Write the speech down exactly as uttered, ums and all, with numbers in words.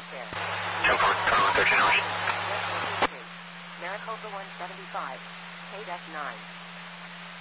fare. ten four, thirteen hours. Maricopa one seventy-five, K nine.